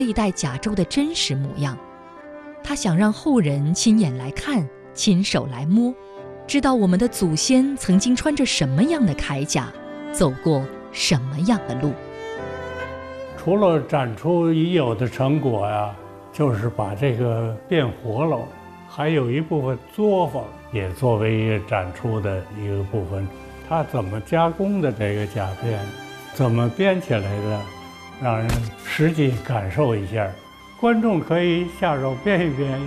历代甲胄的真实模样。他想让后人亲眼来看，亲手来摸，知道我们的祖先曾经穿着什么样的铠甲，走过什么样的路。 除了展出已有的成果呀，就是把这个变活了，还有一部分作坊也作为一个展出的一个部分。它怎么加工的这个甲片，怎么编起来的，让人实际感受一下。观众可以下手编一编。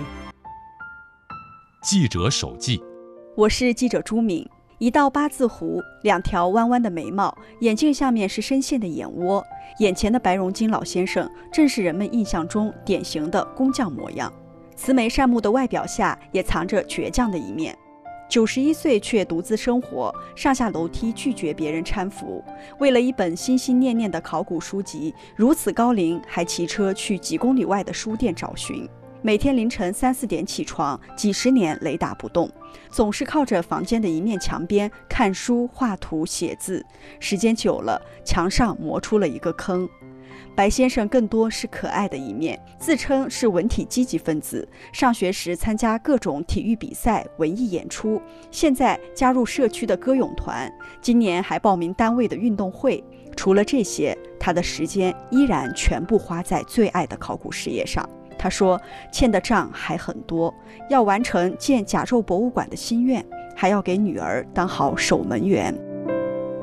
记者手记， 我是记者朱敏。一道八字胡，2条弯弯的眉毛，眼镜下面是深陷的眼窝，眼前的白荣金老先生正是人们印象中典型的工匠模样。慈眉善目的外表下也藏着倔强的一面。91岁却独自生活，上下楼梯拒绝别人搀扶，为了一本心心念念的考古书籍，如此高龄还骑车去几公里外的书店找寻。每天凌晨3、4点起床，几十年雷打不动，总是靠着房间的一面墙边看书、画图、写字。时间久了，墙上磨出了一个坑。白先生更多是可爱的一面，自称是文体积极分子，上学时参加各种体育比赛、文艺演出，现在加入社区的歌咏团，今年还报名单位的运动会。除了这些，他的时间依然全部花在最爱的考古事业上。他说，欠的账还很多，要完成建甲胄博物馆的心愿，还要给女儿当好守门员。